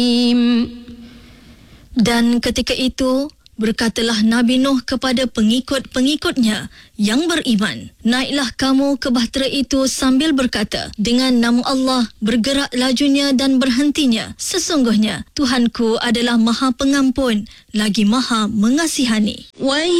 Dan ketika itu, berkatalah Nabi Nuh kepada pengikut-pengikutnya yang beriman, naiklah kamu ke bahtera itu sambil berkata, dengan nama Allah bergerak lajunya dan berhentinya. Sesungguhnya Tuhanku adalah Maha Pengampun, lagi Maha Mengasihani.